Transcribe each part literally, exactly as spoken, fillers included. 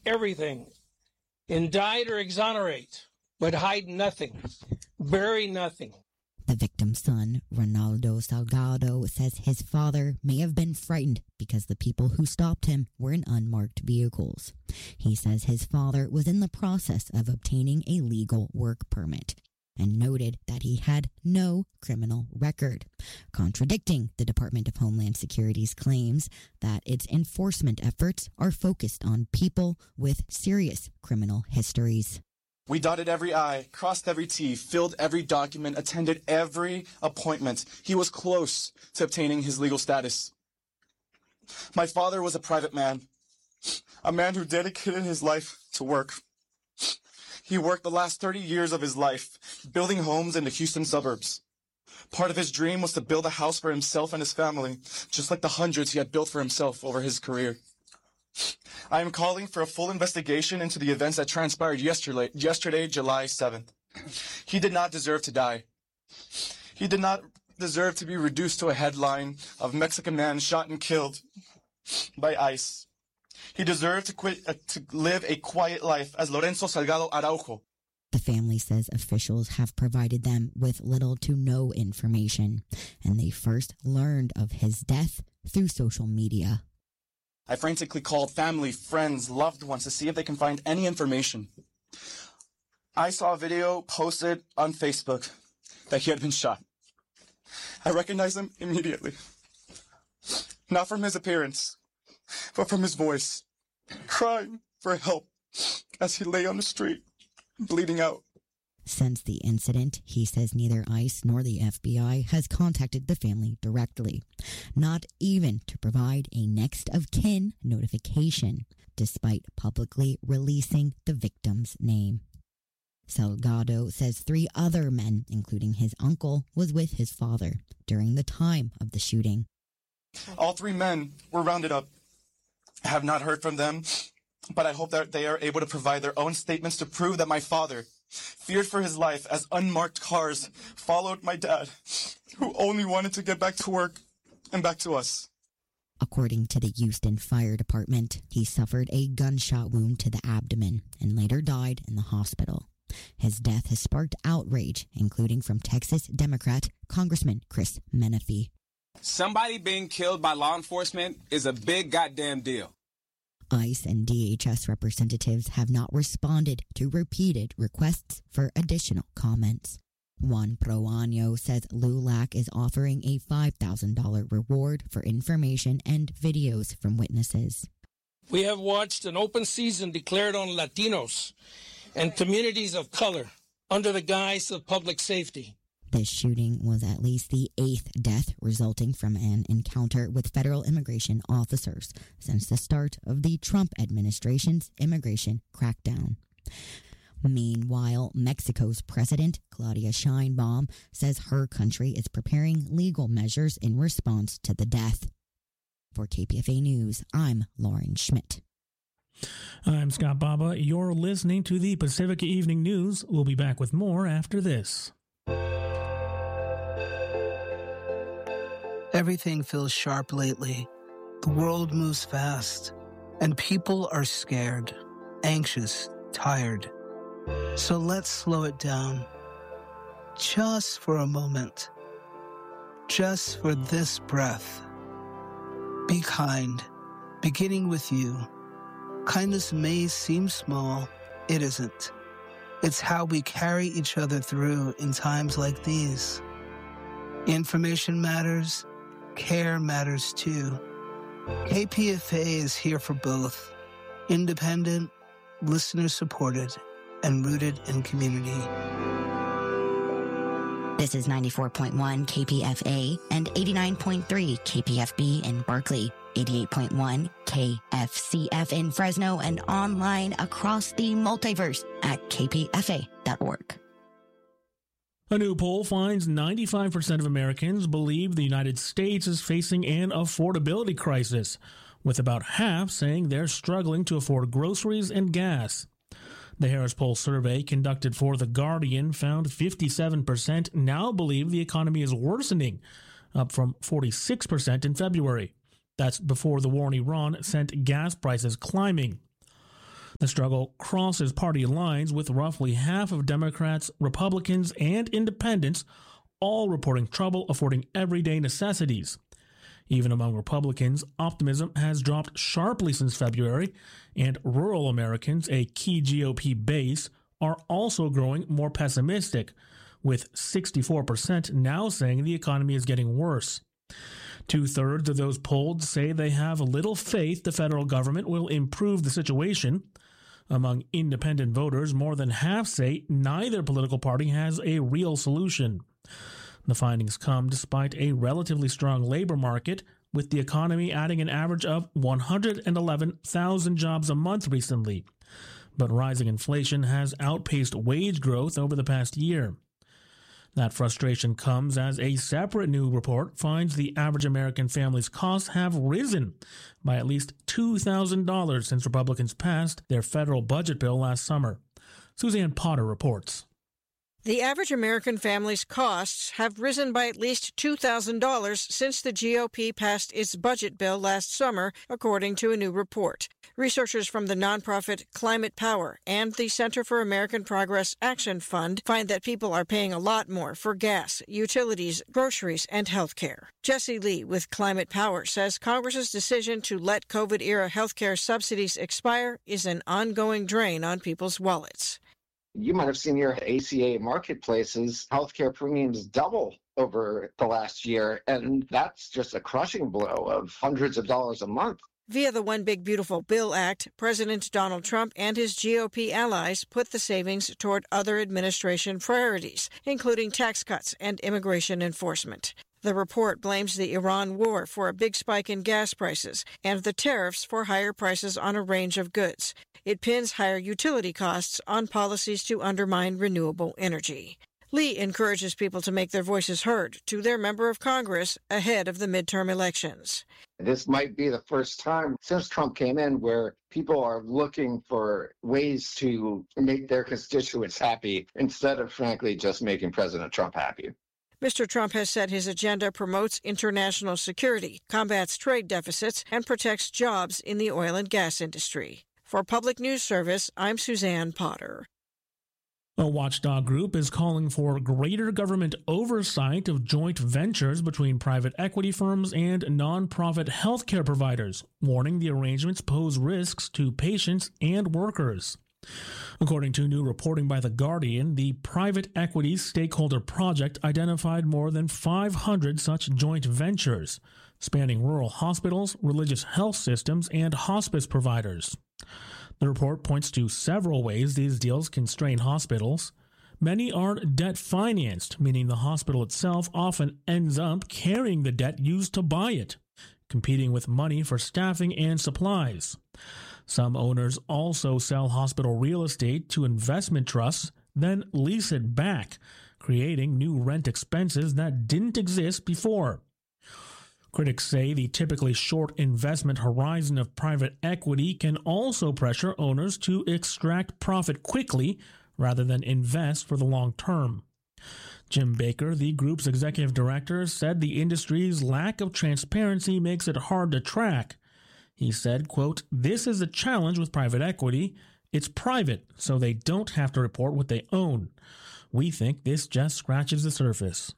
everything, indict or exonerate, but hide nothing, bury nothing. The victim's son, Ronaldo Salgado, says his father may have been frightened because the people who stopped him were in unmarked vehicles. He says his father was in the process of obtaining a legal work permit and noted that he had no criminal record, contradicting the Department of Homeland Security's claims that its enforcement efforts are focused on people with serious criminal histories. We dotted every I, crossed every T, filled every document, attended every appointment. He was close to obtaining his legal status. My father was a private man, a man who dedicated his life to work. He worked the last thirty years of his life, building homes in the Houston suburbs. Part of his dream was to build a house for himself and his family, just like the hundreds he had built for himself over his career. I am calling for a full investigation into the events that transpired yesterday, yesterday, July seventh. He did not deserve to die. He did not deserve to be reduced to a headline of Mexican man shot and killed by ICE. He deserved to quit, uh, to live a quiet life as Lorenzo Salgado Araujo. The family says officials have provided them with little to no information, and they first learned of his death through social media. I frantically called family, friends, loved ones to see if they can find any information. I saw a video posted on Facebook that he had been shot. I recognized him immediately. Not from his appearance, but from his voice, crying for help as he lay on the street, bleeding out. Since the incident, he says neither ICE nor the F B I has contacted the family directly, not even to provide a next of kin notification, despite publicly releasing the victim's name. Salgado says three other men, including his uncle, was with his father during the time of the shooting. All three men were rounded up. I have not heard from them, but I hope that they are able to provide their own statements to prove that my father feared for his life as unmarked cars followed my dad, who only wanted to get back to work and back to us. According to the Houston Fire Department, he suffered a gunshot wound to the abdomen and later died in the hospital. His death has sparked outrage, including from Texas Democrat Congressman Chris Menefee. Somebody being killed by law enforcement is a big goddamn deal. ICE and D H S representatives have not responded to repeated requests for additional comments. Juan Proaño says L U L A C is offering a five thousand dollars reward for information and videos from witnesses. We have watched an open season declared on Latinos and communities of color under the guise of public safety. This shooting was at least the eighth death resulting from an encounter with federal immigration officers since the start of the Trump administration's immigration crackdown. Meanwhile, Mexico's President, Claudia Sheinbaum, says her country is preparing legal measures in response to the death. For K P F A News, I'm Lauren Schmidt. I'm Scott Baba. You're listening to the Pacifica Evening News. We'll be back with more after this. Everything feels sharp lately. The world moves fast, and people are scared, anxious, tired. So let's slow it down. Just for a moment. Just for this breath. Be kind, beginning with you. Kindness may seem small, it isn't. It's how we carry each other through in times like these. Information matters. Care matters too. K P F A is here for both. Independent, listener-supported, and rooted in community. This is ninety-four point one K P F A and eighty-nine point three K P F B in Berkeley, eighty-eight point one K F C F in Fresno, and online across the multiverse at k p f a dot org. A new poll finds ninety-five percent of Americans believe the United States is facing an affordability crisis, with about half saying they're struggling to afford groceries and gas. The Harris Poll survey conducted for The Guardian found fifty-seven percent now believe the economy is worsening, up from forty-six percent in February. That's before the war in Iran sent gas prices climbing. The struggle crosses party lines, with roughly half of Democrats, Republicans, and independents all reporting trouble affording everyday necessities. Even among Republicans, optimism has dropped sharply since February, and rural Americans, a key G O P base, are also growing more pessimistic, with sixty-four percent now saying the economy is getting worse. Two-thirds of those polled say they have little faith the federal government will improve the situation. Among independent voters, more than half say neither political party has a real solution. The findings come despite a relatively strong labor market, with the economy adding an average of one hundred eleven thousand jobs a month recently. But rising inflation has outpaced wage growth over the past year. That frustration comes as a separate new report finds the average American family's costs have risen by at least two thousand dollars since Republicans passed their federal budget bill last summer. Suzanne Potter reports. The average American family's costs have risen by at least two thousand dollars since the G O P passed its budget bill last summer, according to a new report. Researchers from the nonprofit Climate Power and the Center for American Progress Action Fund find that people are paying a lot more for gas, utilities, groceries, and health care. Jesse Lee with Climate Power says Congress's decision to let COVID-era health care subsidies expire is an ongoing drain on people's wallets. You might have seen your A C A marketplaces, healthcare premiums double over the last year, and that's just a crushing blow of hundreds of dollars a month. Via the One Big Beautiful Bill Act, President Donald Trump and his G O P allies put the savings toward other administration priorities, including tax cuts and immigration enforcement. The report blames the Iran war for a big spike in gas prices and the tariffs for higher prices on a range of goods. It pins higher utility costs on policies to undermine renewable energy. Lee encourages people to make their voices heard to their member of Congress ahead of the midterm elections. This might be the first time since Trump came in where people are looking for ways to make their constituents happy instead of, frankly, just making President Trump happy. Mister Trump has said his agenda promotes international security, combats trade deficits, and protects jobs in the oil and gas industry. For Public News Service, I'm Suzanne Potter. A watchdog group is calling for greater government oversight of joint ventures between private equity firms and nonprofit healthcare providers, warning the arrangements pose risks to patients and workers. According to new reporting by The Guardian, the private equity stakeholder project identified more than five hundred such joint ventures, spanning rural hospitals, religious health systems, and hospice providers. The report points to several ways these deals can strain hospitals. Many are debt-financed, meaning the hospital itself often ends up carrying the debt used to buy it, competing with money for staffing and supplies. Some owners also sell hospital real estate to investment trusts, then lease it back, creating new rent expenses that didn't exist before. Critics say the typically short investment horizon of private equity can also pressure owners to extract profit quickly rather than invest for the long term. Jim Baker, the group's executive director, said the industry's lack of transparency makes it hard to track. He said, quote, "This is a challenge with private equity. It's private, so they don't have to report what they own. We think this just scratches the surface."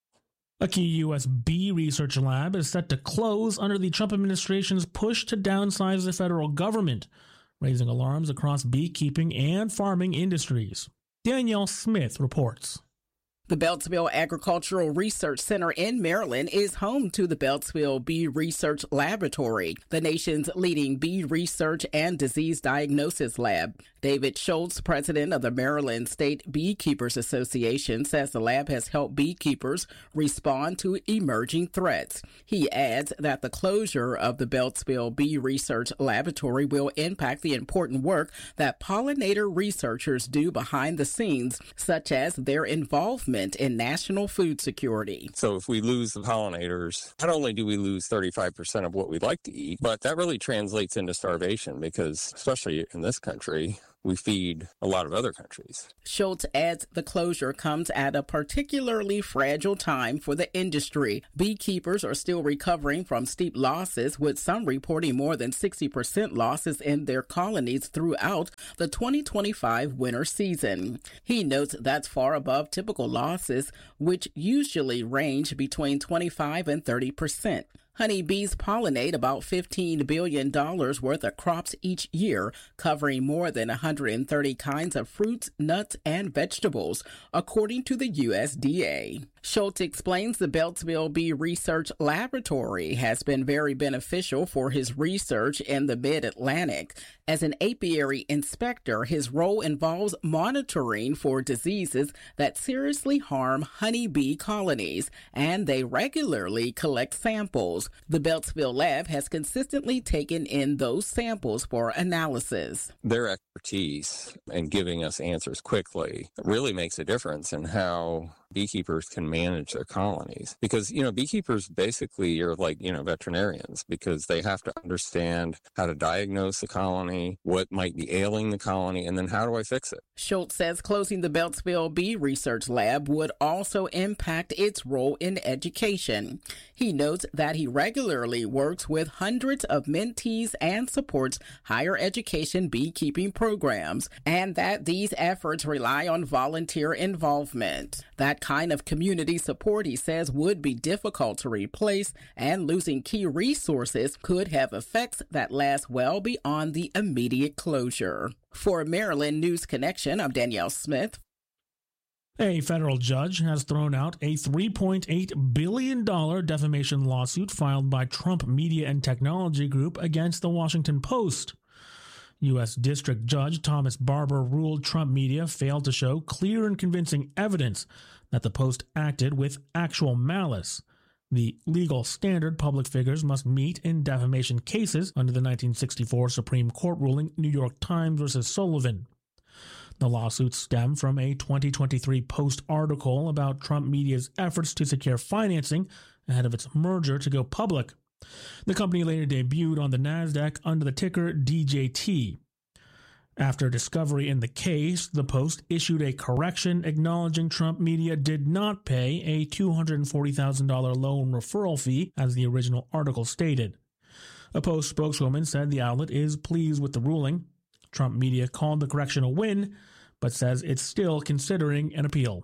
A key U S bee research lab is set to close under the Trump administration's push to downsize the federal government, raising alarms across beekeeping and farming industries. Danielle Smith reports. The Beltsville Agricultural Research Center in Maryland is home to the Beltsville Bee Research Laboratory, the nation's leading bee research and disease diagnosis lab. David Schultz, president of the Maryland State Beekeepers Association, says the lab has helped beekeepers respond to emerging threats. He adds that the closure of the Beltsville Bee Research Laboratory will impact the important work that pollinator researchers do behind the scenes, such as their involvement in national food security. So if we lose the pollinators, not only do we lose thirty-five percent of what we'd like to eat, but that really translates into starvation because, especially in this country, we feed a lot of other countries. Schultz adds the closure comes at a particularly fragile time for the industry. Beekeepers are still recovering from steep losses, with some reporting more than sixty percent losses in their colonies throughout the twenty twenty-five winter season. He notes that's far above typical losses, which usually range between twenty-five and thirty percent. Honeybees pollinate about fifteen billion dollars worth of crops each year, covering more than one hundred thirty kinds of fruits, nuts, and vegetables, according to the U S D A. Schultz explains the Beltsville Bee Research Laboratory has been very beneficial for his research in the Mid-Atlantic. As an apiary inspector, his role involves monitoring for diseases that seriously harm honeybee colonies, and they regularly collect samples. The Beltsville lab has consistently taken in those samples for analysis. Their expertise and giving us answers quickly really makes a difference in how beekeepers can manage their colonies. Because, you know, beekeepers basically are like, you know, veterinarians, because they have to understand how to diagnose the colony, what might be ailing the colony, and then how do I fix it? Schultz says closing the Beltsville Bee Research Lab would also impact its role in education. He notes that he regularly works with hundreds of mentees and supports higher education beekeeping programs, and that these efforts rely on volunteer involvement. That kind of community support, he says, would be difficult to replace, and losing key resources could have effects that last well beyond the immediate closure. For Maryland News Connection, I'm Danielle Smith. A federal judge has thrown out a three point eight billion dollars defamation lawsuit filed by Trump Media and Technology Group against the Washington Post. U S District Judge Thomas Barber ruled Trump Media failed to show clear and convincing evidence that the Post acted with actual malice, the legal standard public figures must meet in defamation cases under the nineteen sixty-four Supreme Court ruling New York Times versus Sullivan. The lawsuits stem from a twenty twenty-three Post article about Trump Media's efforts to secure financing ahead of its merger to go public. The company later debuted on the NASDAQ under the ticker D J T. After discovery in the case, the Post issued a correction acknowledging Trump Media did not pay a two hundred forty thousand dollars loan referral fee, as the original article stated. A Post spokeswoman said the outlet is pleased with the ruling. Trump Media called the correction a win, but says it's still considering an appeal.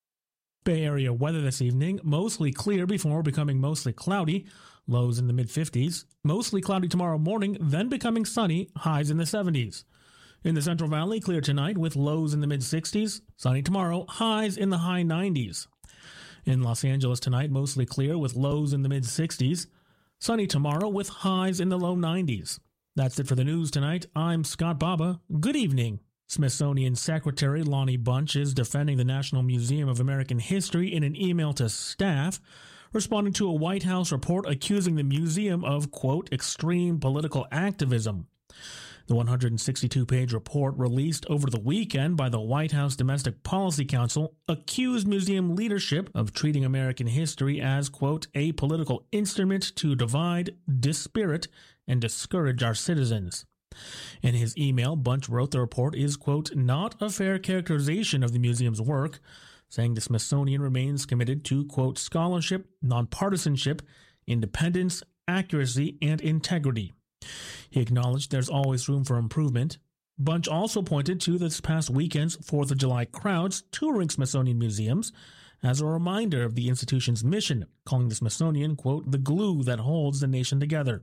Bay Area weather this evening, mostly clear before becoming mostly cloudy, lows in the mid fifties. Mostly cloudy tomorrow morning, then becoming sunny, highs in the seventies. In the Central Valley, clear tonight with lows in the mid sixties. Sunny tomorrow, highs in the high nineties. In Los Angeles tonight, mostly clear with lows in the mid sixties. Sunny tomorrow with highs in the low nineties. That's it for the news tonight. I'm Scott Baba. Good evening. Smithsonian Secretary Lonnie Bunch is defending the National Museum of American History in an email to staff, responding to a White House report accusing the museum of, quote, extreme political activism. The one hundred sixty-two page report released over the weekend by the White House Domestic Policy Council accused museum leadership of treating American history as, quote, a political instrument to divide, dispirit, and discourage our citizens. In his email, Bunch wrote the report is, quote, not a fair characterization of the museum's work, saying the Smithsonian remains committed to, quote, scholarship, nonpartisanship, independence, accuracy, and integrity. He acknowledged there's always room for improvement. Bunch also pointed to this past weekend's fourth of July crowds touring Smithsonian museums as a reminder of the institution's mission, calling the Smithsonian, quote, the glue that holds the nation together.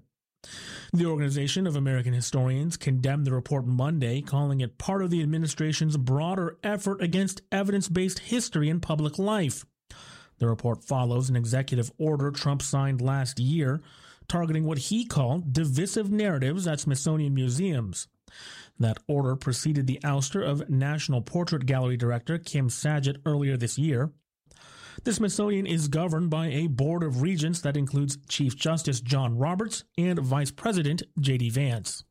The Organization of American Historians condemned the report Monday, calling it part of the administration's broader effort against evidence-based history in public life. The report follows an executive order Trump signed last year, targeting what he called divisive narratives at Smithsonian museums. That order preceded the ouster of National Portrait Gallery Director Kim Saget earlier this year. The Smithsonian is governed by a board of regents that includes Chief Justice John Roberts and Vice President J D Vance.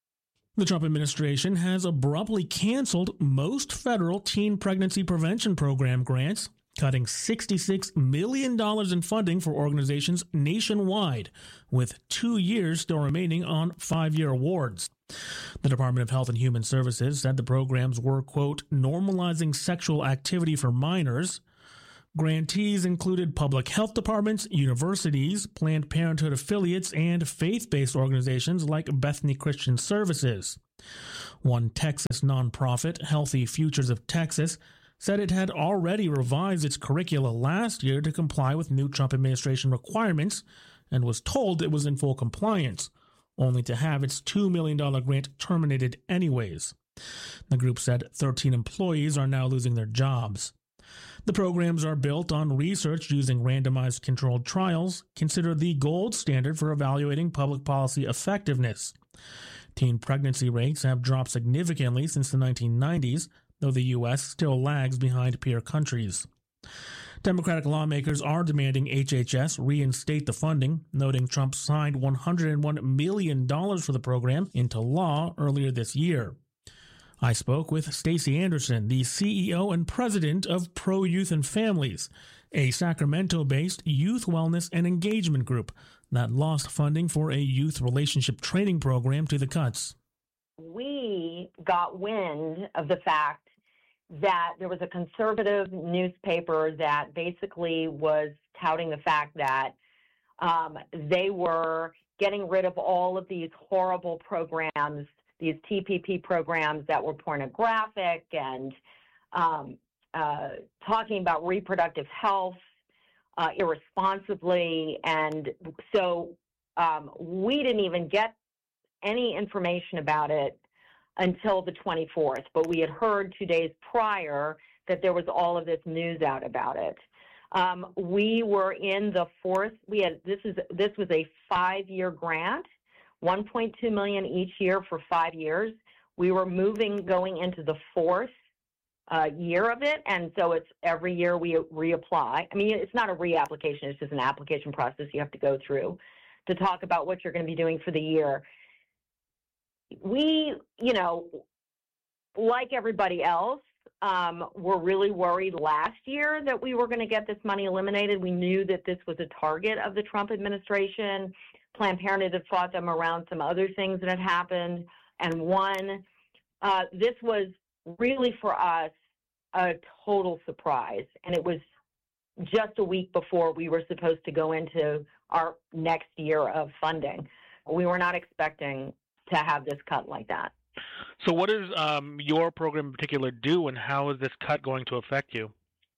The Trump administration has abruptly canceled most federal teen pregnancy prevention program grants, cutting sixty-six million dollars in funding for organizations nationwide, with two years still remaining on five-year awards. The Department of Health and Human Services said the programs were, quote, normalizing sexual activity for minors. Grantees included public health departments, universities, Planned Parenthood affiliates, and faith-based organizations like Bethany Christian Services. One Texas nonprofit, Healthy Futures of Texas, said it had already revised its curricula last year to comply with new Trump administration requirements and was told it was in full compliance, only to have its two million dollars grant terminated anyways. The group said thirteen employees are now losing their jobs. The programs are built on research using randomized controlled trials, considered the gold standard for evaluating public policy effectiveness. Teen pregnancy rates have dropped significantly since the nineteen nineties, though the U S still lags behind peer countries. Democratic lawmakers are demanding H H S reinstate the funding, noting Trump signed one hundred one million dollars for the program into law earlier this year. I spoke with Stacey Anderson, the C E O and president of Pro Youth and Families, a Sacramento-based youth wellness and engagement group that lost funding for a youth relationship training program to the cuts. We got wind of the fact that there was a conservative newspaper that basically was touting the fact that um, they were getting rid of all of these horrible programs, these T P P programs that were pornographic and um, uh, talking about reproductive health uh, irresponsibly. And so um, we didn't even get any information about it until the twenty-fourth, but we had heard two days prior that there was all of this news out about it. Um, we were in the fourth, we had, this is, this was a five-year grant, one point two million dollars each year for five years. We were moving, going into the fourth uh, year of it, and so it's every year we reapply. I mean, it's not a reapplication, it's just an application process you have to go through to talk about what you're going to be doing for the year. We, you know, like everybody else, um, were really worried last year that we were going to get this money eliminated. We knew that this was a target of the Trump administration. Planned Parenthood had fought them around some other things that had happened and won. Uh, this was really, for us, a total surprise. And it was just a week before we were supposed to go into our next year of funding. We were not expecting to have this cut like that. So what does um, your program in particular do, and how is this cut going to affect you?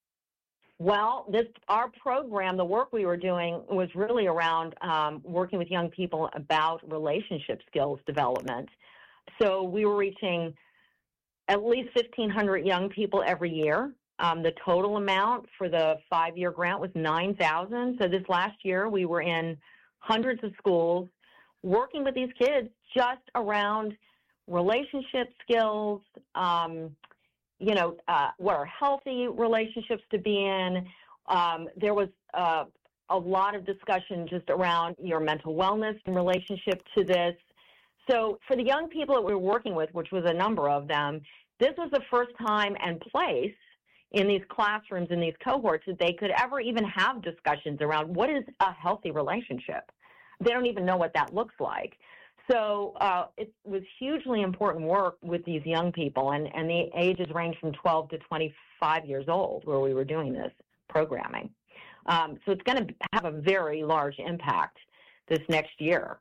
Well, this our program, the work we were doing was really around um, working with young people about relationship skills development. So we were reaching at least fifteen hundred young people every year. Um, the total amount for the five-year grant was nine thousand. So this last year we were in hundreds of schools working with these kids just around relationship skills, um, you know, uh, what are healthy relationships to be in. Um, there was uh, a lot of discussion just around your mental wellness in relationship to this. So for the young people that we were working with, which was a number of them, this was the first time and place in these classrooms, in these cohorts, that they could ever even have discussions around what is a healthy relationship. They don't even know what that looks like. So uh, it was hugely important work with these young people, and, and the ages range from twelve to twenty-five years old where we were doing this programming. Um, so it's going to have a very large impact this next year.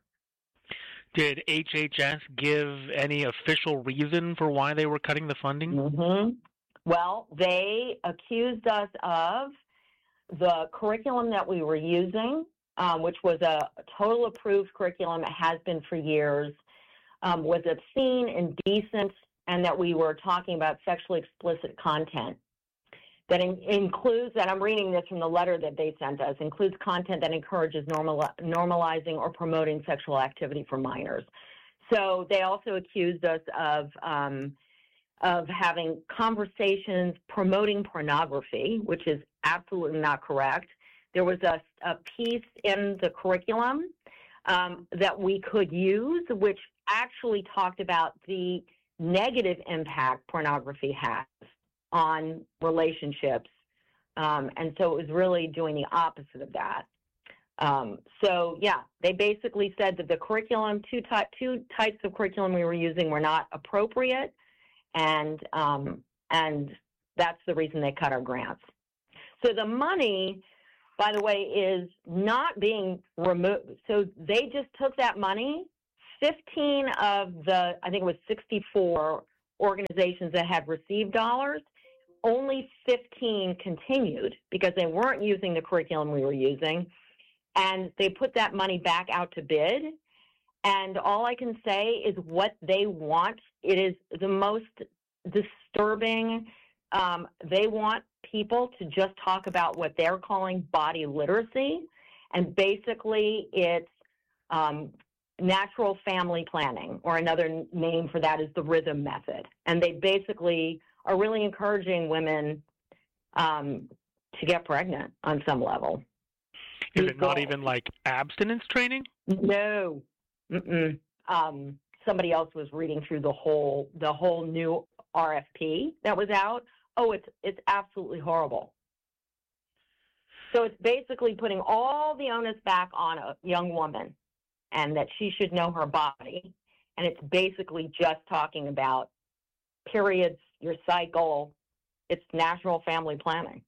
Did H H S give any official reason for why they were cutting the funding? Mm-hmm. Well, they accused us of the curriculum that we were using, Um, which was a total approved curriculum, it has been for years, um, was obscene, indecent, and that we were talking about sexually explicit content. That in, includes, and I'm reading this from the letter that they sent us, includes content that encourages normal, normalizing or promoting sexual activity for minors. So they also accused us of, um, of having conversations promoting pornography, which is absolutely not correct. There was a, a piece in the curriculum um, that we could use, which actually talked about the negative impact pornography has on relationships Um, and so it was really doing the opposite of that. Um, so, yeah, they basically said that the curriculum, two, ty- two types of curriculum we were using were not appropriate, and um, and that's the reason they cut our grants. So the money, by the way, is not being removed. So they just took that money, fifteen of the, I think it was sixty-four organizations that had received dollars, only fifteen continued because they weren't using the curriculum we were using, and they put that money back out to bid. And all I can say is what they want. It is the most disturbing. Um, they want people to just talk about what they're calling body literacy, and basically it's um, natural family planning, or another name for that is the rhythm method. And they basically are really encouraging women um, to get pregnant on some level. Is it not even like abstinence training? No. Mm-mm. Um, somebody else was reading through the whole the whole new R F P that was out. Oh, it's it's absolutely horrible. So it's basically putting all the onus back on a young woman, and that she should know her body. And it's basically just talking about periods, your cycle. It's natural family planning.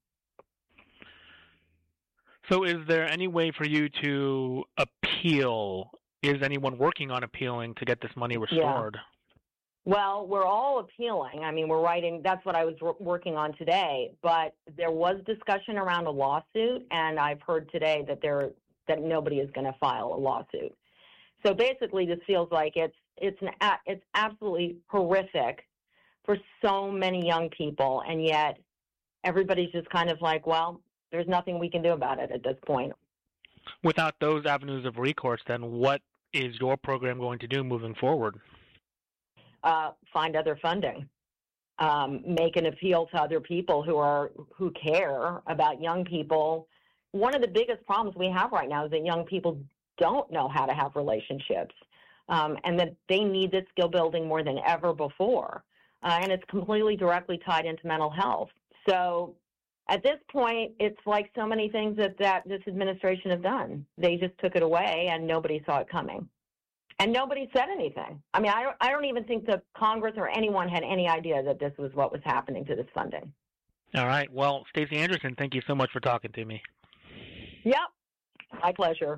So is there any way for you to appeal? Is anyone working on appealing to get this money restored? Yeah. Well, we're all appealing. I mean, we're writing, that's what I was working on today, but there was discussion around a lawsuit, and I've heard today that there that nobody is going to file a lawsuit. So basically, this feels like it's it's an it's absolutely horrific for so many young people, and yet everybody's just kind of like, well, there's nothing we can do about it at this point. Without those avenues of recourse, then what is your program going to do moving forward? Uh, find other funding, um, make an appeal to other people who are who care about young people. One of the biggest problems we have right now is that young people don't know how to have relationships, um, and that they need this skill building more than ever before. Uh, and it's completely directly tied into mental health. So at this point, it's like so many things that, that this administration have done. They just took it away, and nobody saw it coming. And nobody said anything. I mean, I don't, I don't even think the Congress or anyone had any idea that this was what was happening to this funding. All right. Well, Stacey Anderson, thank you so much for talking to me. Yep. My pleasure.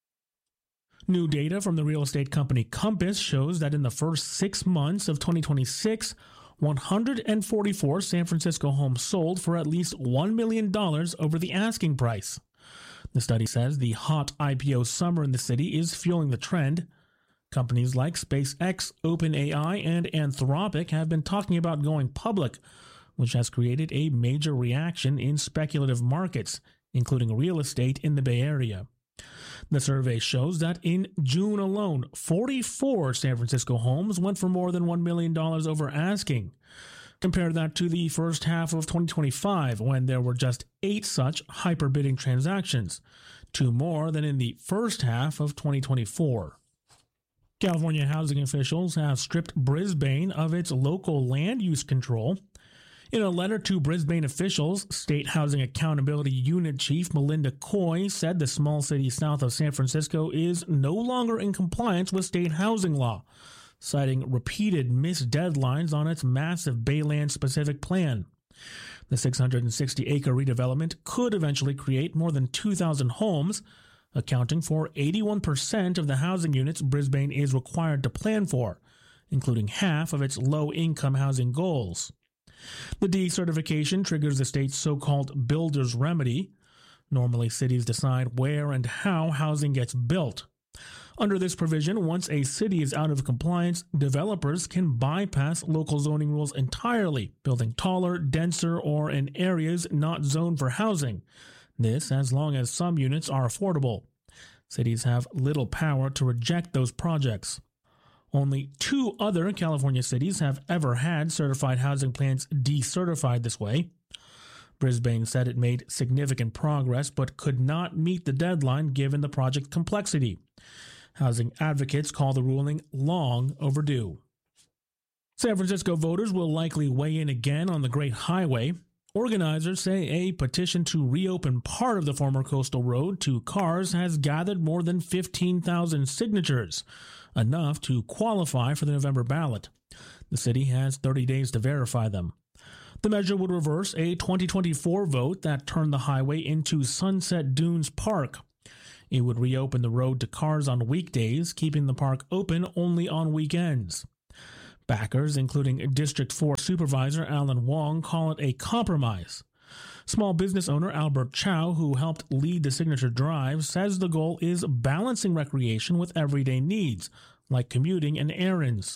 New data from the real estate company Compass shows that in the first six months of twenty twenty-six, one hundred forty-four San Francisco homes sold for at least one million dollars over the asking price. The study says the hot I P O summer in the city is fueling the trend. Companies like SpaceX, OpenAI, and Anthropic have been talking about going public, which has created a major reaction in speculative markets, including real estate in the Bay Area. The survey shows that in June alone, forty-four San Francisco homes went for more than one million dollars over asking. Compare that to the first half of twenty twenty-five, when there were just eight such hyperbidding transactions, two more than in the first half of twenty twenty-four. California housing officials have stripped Brisbane of its local land use control. In a letter to Brisbane officials, State Housing Accountability Unit Chief Melinda Coy said the small city south of San Francisco is no longer in compliance with state housing law, citing repeated missed deadlines on its massive Bayland-specific plan. The six hundred sixty acre redevelopment could eventually create more than two thousand homes, accounting for eighty-one percent of the housing units Brisbane is required to plan for, including half of its low-income housing goals. The decertification triggers the state's so-called builder's remedy. Normally, cities decide where and how housing gets built. Under this provision, once a city is out of compliance, developers can bypass local zoning rules entirely, building taller, denser, or in areas not zoned for housing. This as long as some units are affordable. Cities have little power to reject those projects. Only two other California cities have ever had certified housing plans decertified this way. Brisbane said it made significant progress but could not meet the deadline given the project complexity. Housing advocates call the ruling long overdue. San Francisco voters will likely weigh in again on the Great Highway. Organizers say a petition to reopen part of the former coastal road to cars has gathered more than fifteen thousand signatures, enough to qualify for the November ballot. The city has thirty days to verify them. The measure would reverse a twenty twenty-four vote that turned the highway into Sunset Dunes Park. It would reopen the road to cars on weekdays, keeping the park open only on weekends. Backers, including District four Supervisor Alan Wong, call it a compromise. Small business owner Albert Chow, who helped lead the signature drive, says the goal is balancing recreation with everyday needs, like commuting and errands.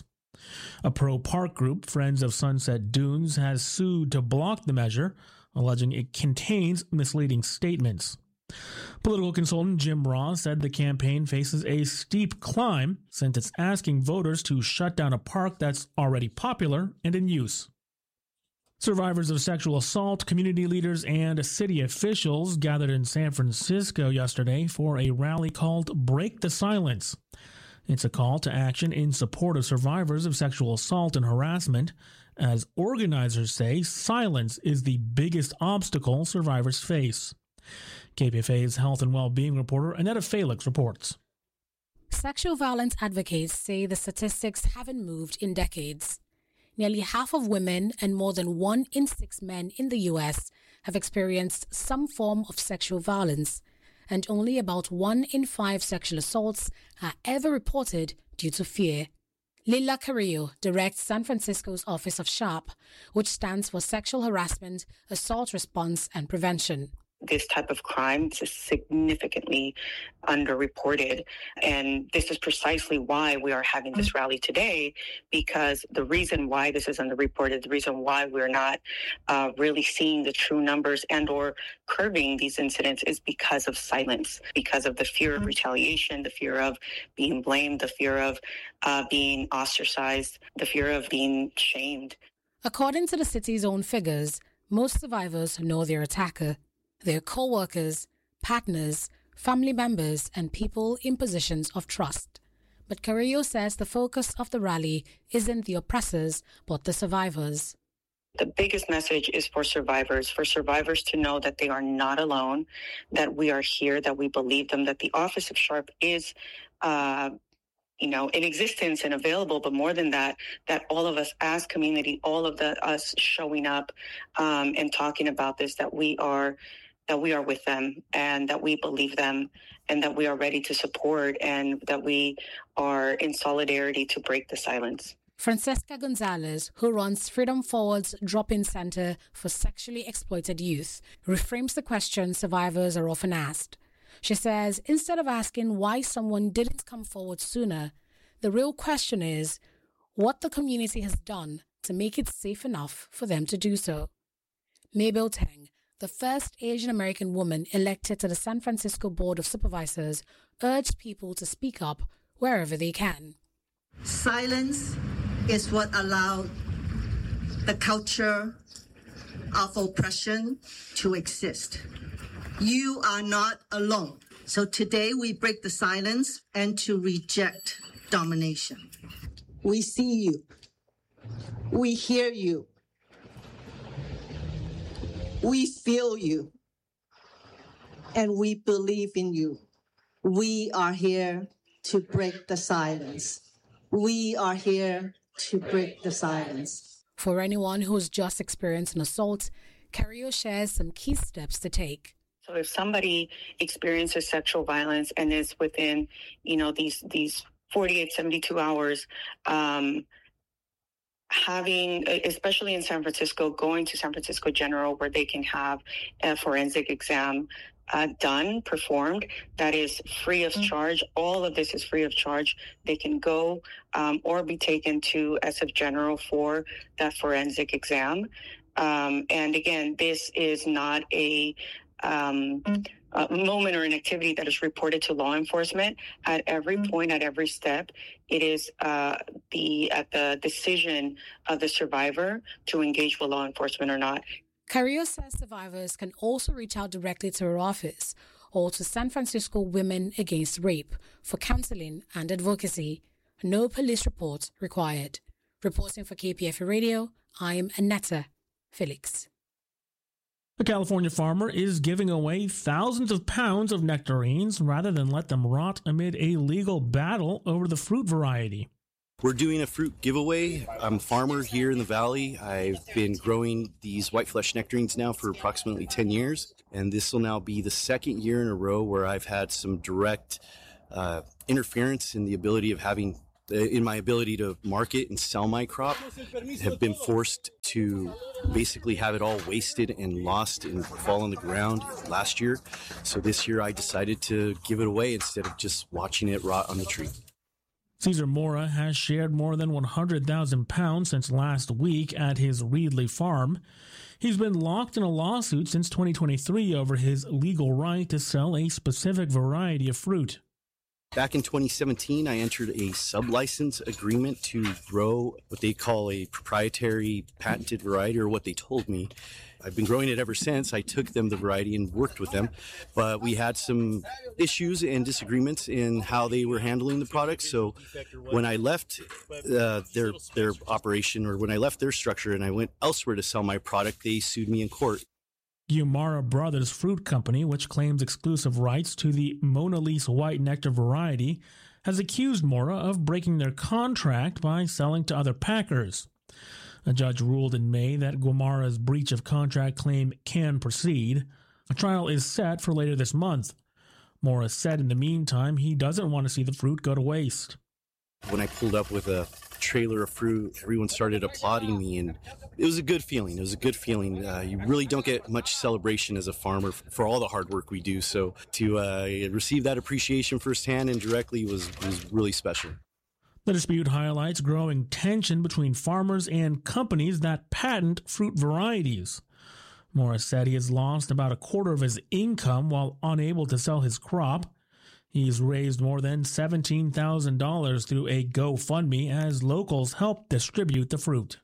A pro-park group, Friends of Sunset Dunes, has sued to block the measure, alleging it contains misleading statements. Political consultant Jim Ross said the campaign faces a steep climb since it's asking voters to shut down a park that's already popular and in use. Survivors of sexual assault, community leaders, and city officials gathered in San Francisco yesterday for a rally called Break the Silence. It's a call to action in support of survivors of sexual assault and harassment, as organizers say silence is the biggest obstacle survivors face. K P F A's health and well-being reporter Annetta Felix reports. Sexual violence advocates say the statistics haven't moved in decades. Nearly half of women and more than one in six men in the U S have experienced some form of sexual violence, and only about one in five sexual assaults are ever reported due to fear. Lila Carrillo directs San Francisco's Office of SHARP, which stands for Sexual Harassment, Assault Response and Prevention. This type of crime is significantly underreported. And this is precisely why we are having this rally today, because the reason why this is underreported, the reason why we're not uh, really seeing the true numbers and or curbing these incidents is because of silence, because of the fear of retaliation, the fear of being blamed, the fear of uh, being ostracized, the fear of being shamed. According to the city's own figures, most survivors know their attacker, their co-workers, partners, family members, and people in positions of trust. But Carrillo says the focus of the rally isn't the oppressors, but the survivors. The biggest message is for survivors, for survivors to know that they are not alone, that we are here, that we believe them, that the Office of SHARP is uh, you know, in existence and available, but more than that, that all of us as community, all of the us showing up um, and talking about this, that we are that we are with them and that we believe them and that we are ready to support and that we are in solidarity to break the silence. Francesca Gonzalez, who runs Freedom Forward's drop-in center for sexually exploited youth, reframes the question survivors are often asked. She says instead of asking why someone didn't come forward sooner, the real question is what the community has done to make it safe enough for them to do so. Mabel Teng, the first Asian American woman elected to the San Francisco Board of Supervisors, urged people to speak up wherever they can. Silence is what allowed the culture of oppression to exist. You are not alone. So today we break the silence and to reject domination. We see you. We hear you. We feel you. And we believe in you. We are here to break the silence. We are here to break the silence. For anyone who's just experienced an assault, Carrillo shares some key steps to take. So if somebody experiences sexual violence and is within, you know, these these forty-eight, seventy-two hours, um, having, especially in San Francisco, going to San Francisco General where they can have a forensic exam uh, done, performed, that is free of charge. All of this is free of charge. They can go um, or be taken to S F General for that forensic exam. Um, and again, this is not a Um, a moment or an activity that is reported to law enforcement. At every point, at every step, it is uh, the at the decision of the survivor to engage with law enforcement or not. Carrillo says survivors can also reach out directly to her office or to San Francisco Women Against Rape for counseling and advocacy. No police report required. Reporting for K P F A Radio, I'm Annetta Felix. A California farmer is giving away thousands of pounds of nectarines rather than let them rot amid a legal battle over the fruit variety. We're doing a fruit giveaway. I'm a farmer here in the valley. I've been growing these white flesh nectarines now for approximately ten years, and this will now be the second year in a row where I've had some direct uh, interference in the ability of having in my ability to market and sell my crop. Have been forced to basically have it all wasted and lost and fall on the ground last year. So this year I decided to give it away instead of just watching it rot on the tree. Cesar Mora has shared more than one hundred thousand pounds since last week at his Reedley farm. He's been locked in a lawsuit since twenty twenty-three over his legal right to sell a specific variety of fruit. Back in twenty seventeen, I entered a sub-license agreement to grow what they call a proprietary patented variety, or what they told me. I've been growing it ever since. I took them the variety and worked with them, but we had some issues and disagreements in how they were handling the product. So when I left uh, their their operation, or when I left their structure and I went elsewhere to sell my product, they sued me in court. Guimara Brothers Fruit Company, which claims exclusive rights to the Mona Lisa white nectar variety, has accused Mora of breaking their contract by selling to other packers. A judge ruled in May that Guimara's breach of contract claim can proceed. A trial is set for later this month. Mora said in the meantime he doesn't want to see the fruit go to waste. When I pulled up with a trailer of fruit, everyone started applauding me, and it was a good feeling. It was a good feeling. Uh, you really don't get much celebration as a farmer for all the hard work we do. So to uh, receive that appreciation firsthand and directly was, was really special. The dispute highlights growing tension between farmers and companies that patent fruit varieties. Morris said he has lost about a quarter of his income while unable to sell his crop. He's raised more than seventeen thousand dollars through a GoFundMe as locals help distribute the fruit.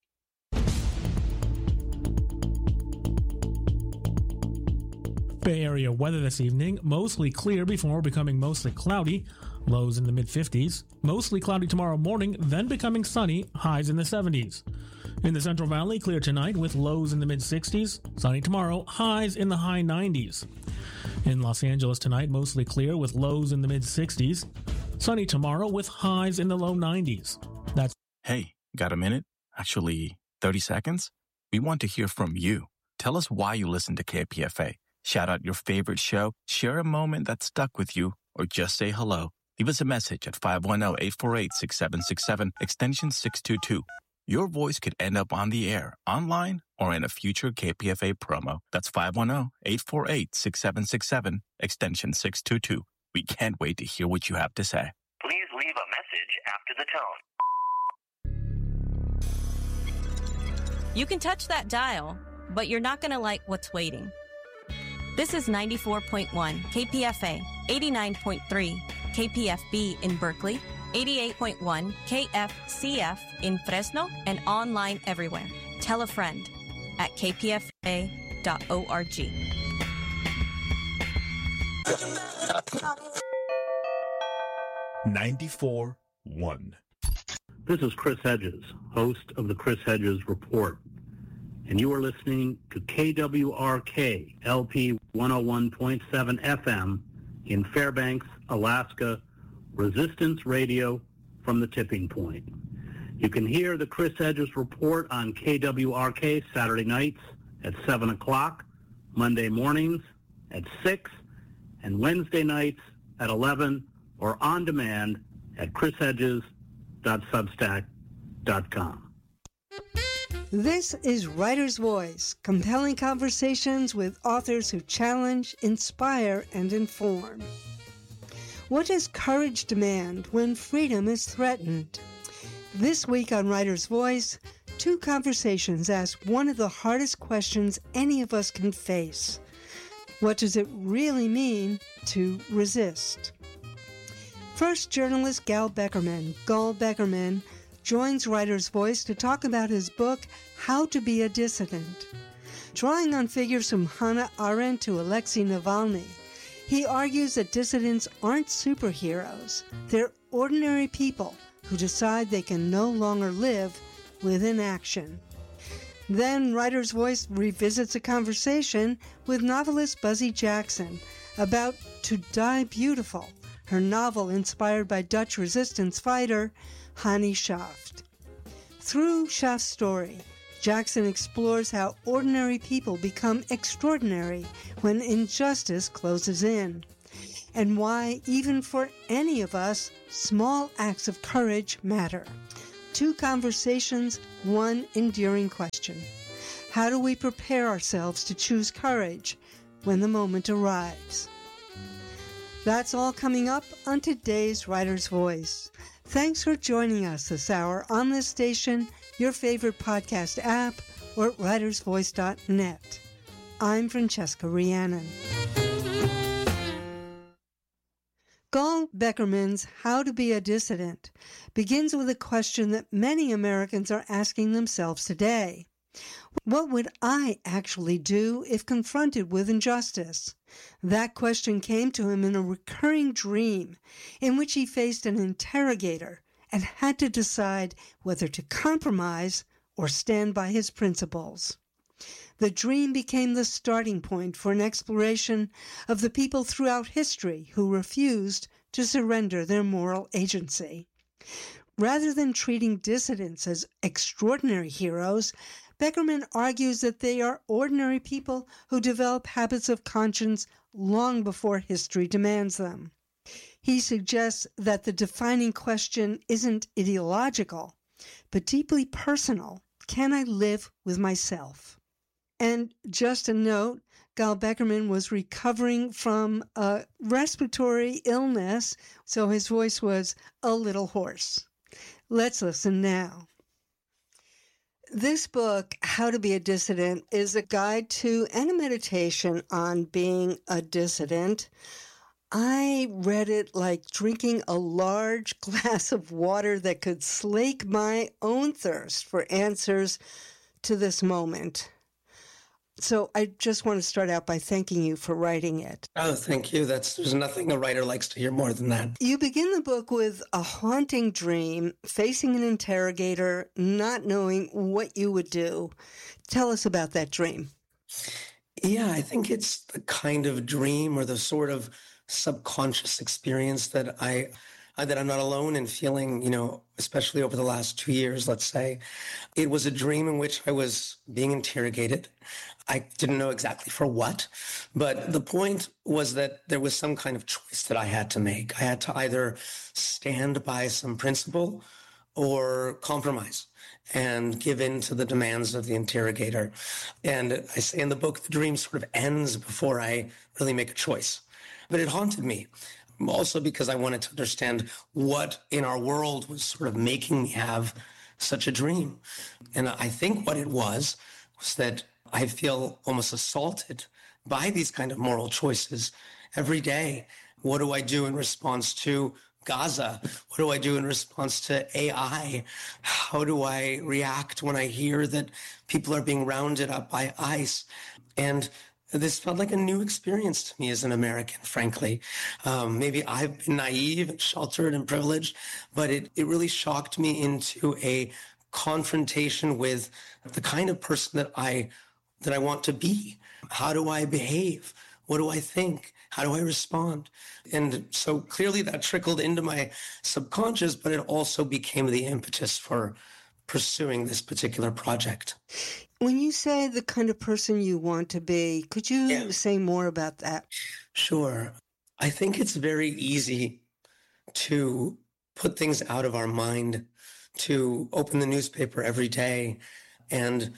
Bay Area weather this evening, mostly clear before becoming mostly cloudy, lows in the mid fifties. Mostly cloudy tomorrow morning, then becoming sunny, highs in the seventies. In the Central Valley, clear tonight with lows in the mid sixties. Sunny tomorrow, highs in the high nineties. In Los Angeles tonight, mostly clear with lows in the mid sixties. Sunny tomorrow with highs in the low nineties. That's Hey, got a minute? Actually, thirty seconds? We want to hear from you. Tell us why you listen to K P F A. Shout out your favorite show, share a moment that stuck with you, or just say hello. Leave us a message at five one zero, eight four eight, six seven six seven, extension six two two. Your voice could end up on the air, online, or in a future K P F A promo. That's five one zero, eight four eight, six seven six seven, extension six two two. We can't wait to hear what you have to say. Please leave a message after the tone. You can touch that dial, but you're not going to like what's waiting. This is ninety-four point one K P F A, eighty-nine point three K P F B in Berkeley, eighty-eight point one K F C F in Fresno, and online everywhere. Tell a friend at k p f a dot org. ninety-four point one. This is Chris Hedges, host of the Chris Hedges Report, and you are listening to K W R K L P one oh one point seven F M in Fairbanks, Alaska, Resistance Radio from the tipping point. You can hear the Chris Hedges Report on K W R K Saturday nights at seven o'clock, Monday mornings at six, and Wednesday nights at eleven, or on demand at chris hedges dot substack dot com. This is Writer's Voice, compelling conversations with authors who challenge, inspire, and inform. What does courage demand when freedom is threatened? This week on Writer's Voice, two conversations ask one of the hardest questions any of us can face. What does it really mean to resist? First, journalist Gal Beckerman, Gal Beckerman, joins Writer's Voice to talk about his book, How to Be a Dissident. Drawing on figures from Hannah Arendt to Alexei Navalny, he argues that dissidents aren't superheroes. They're ordinary people who decide they can no longer live with inaction. Then Writer's Voice revisits a conversation with novelist Buzzy Jackson about To Die Beautiful, her novel inspired by Dutch resistance fighter Hani Schaft. Through Schaft's story, Jackson explores how ordinary people become extraordinary when injustice closes in, and why, even for any of us, small acts of courage matter. Two conversations, one enduring question. How do we prepare ourselves to choose courage when the moment arrives? That's all coming up on today's Writer's Voice. Thanks for joining us this hour on this station, your favorite podcast app, or at writers voice dot net. I'm Francesca Rhiannon. Gul Beckerman's How to Be a Dissident begins with a question that many Americans are asking themselves today. What would I actually do if confronted with injustice? That question came to him in a recurring dream in which he faced an interrogator and had to decide whether to compromise or stand by his principles. The dream became the starting point for an exploration of the people throughout history who refused to surrender their moral agency. Rather than treating dissidents as extraordinary heroes, Beckerman argues that they are ordinary people who develop habits of conscience long before history demands them. He suggests that the defining question isn't ideological, but deeply personal. Can I live with myself? And just a note, Gul Beckerman was recovering from a respiratory illness, so his voice was a little hoarse. Let's listen now. This book, How to Be a Dissident, is a guide to and a meditation on being a dissident. I read it like drinking a large glass of water that could slake my own thirst for answers to this moment. So I just want to start out by thanking you for writing it. Oh, thank you. That's there's nothing a writer likes to hear more than that. You begin the book with a haunting dream, facing an interrogator, not knowing what you would do. Tell us about that dream. Yeah, I think it's the kind of dream or the sort of subconscious experience that I uh, that I'm not alone in feeling, you know, especially over the last two years, let's say. It was a dream in which I was being interrogated. I didn't know exactly for what, but the point was that there was some kind of choice that I had to make. I had to either stand by some principle or compromise and give in to the demands of the interrogator. And I say in the book, the dream sort of ends before I really make a choice. But it haunted me, also because I wanted to understand what in our world was sort of making me have such a dream. And I think what it was was that I feel almost assaulted by these kind of moral choices every day. What do I do in response to Gaza? What do I do in response to A I? How do I react when I hear that people are being rounded up by ICE? And this felt like a new experience to me as an American, frankly. Um, maybe I've been naive and sheltered and privileged, but it, it really shocked me into a confrontation with the kind of person that I that I want to be. How do I behave? What do I think? How do I respond? And so clearly that trickled into my subconscious, but it also became the impetus for pursuing this particular project. When you say the kind of person you want to be, could you yeah. say more about that? Sure. I think it's very easy to put things out of our mind, to open the newspaper every day and